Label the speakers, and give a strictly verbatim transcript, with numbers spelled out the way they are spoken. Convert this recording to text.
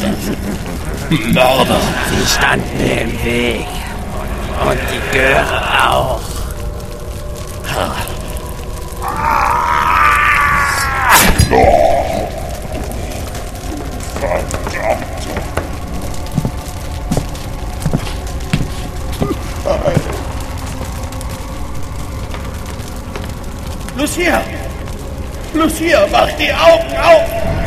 Speaker 1: Mörder!
Speaker 2: Sie standen mir im Weg. Und die Göre auch.
Speaker 1: Lucia! Lucia, mach die Augen auf!